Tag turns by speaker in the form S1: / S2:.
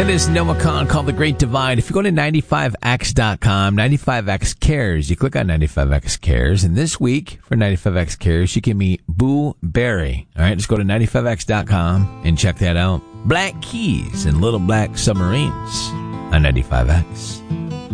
S1: That is Noah Kahan called The Great Divide. If you go to 95x.com, 95x Cares, you click on 95x Cares. And this week for 95x Cares, you can meet Boo Berry. All right, just go to 95x.com and check that out. Black Keys and Little Black Submarines on 95x.